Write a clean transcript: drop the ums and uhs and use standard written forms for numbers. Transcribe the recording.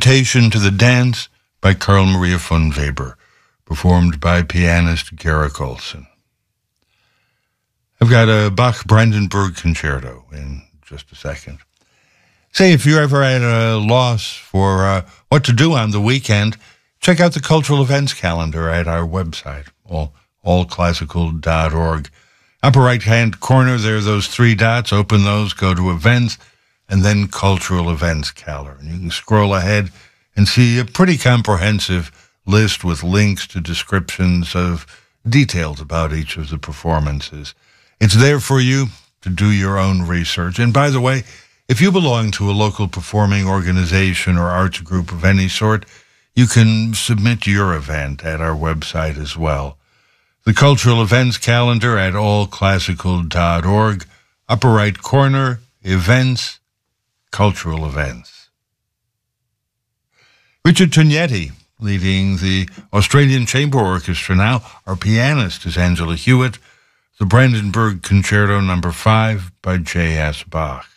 Invitation to the Dance by Carl Maria von Weber, performed by pianist Garrick Olson. I've got a Bach Brandenburg Concerto in just a second. Say, if you're ever at a loss for what to do on the weekend, check out the cultural events calendar at our website, allclassical.org. Upper right-hand corner, there are those three dots. Open those, go to events, and then cultural events calendar. And you can scroll ahead and see a pretty comprehensive list with links to descriptions of details about each of the performances. It's there for you to do your own research. And by the way, if you belong to a local performing organization or arts group of any sort, you can submit your event at our website as well. The cultural events calendar at allclassical.org, upper right corner, events, cultural events. Richard Tognetti, leading the Australian Chamber Orchestra now. Our pianist is Angela Hewitt. The Brandenburg Concerto No. 5 by J.S. Bach.